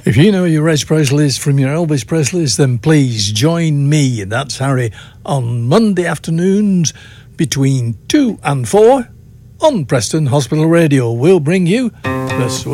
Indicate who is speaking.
Speaker 1: If you know your Elvis Presleys from your Elvis Presleys, then please join me, that's Harry, on Monday afternoons between 2 and 4 on Preston Hospital Radio. We'll bring you the